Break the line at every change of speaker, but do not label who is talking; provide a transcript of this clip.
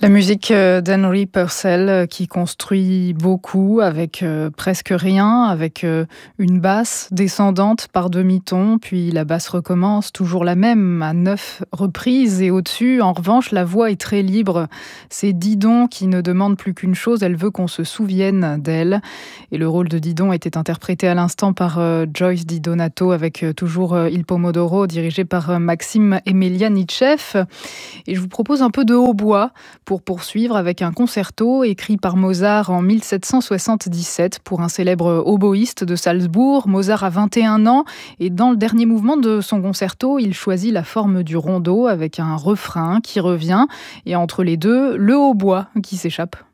La musique d'Henry Purcell qui construit beaucoup avec presque rien, avec une basse descendante par demi-ton, puis la basse recommence, toujours la même, à 9 reprises. Et au-dessus, en revanche, la voix est très libre. C'est Didon qui ne demande plus qu'une chose, elle veut qu'on se souvienne d'elle. Et le rôle de Didon était interprété à l'instant par Joyce Di Donato, avec toujours Il Pomodoro, dirigé par Maxime Emelianitchev. Et je vous propose un peu de hautbois pour poursuivre avec un concerto écrit par Mozart en 1777 pour un célèbre oboïste de Salzbourg. Mozart a 21 ans et dans le dernier mouvement de son concerto, il choisit la forme du rondo avec un refrain qui revient et entre les deux, le hautbois qui s'échappe.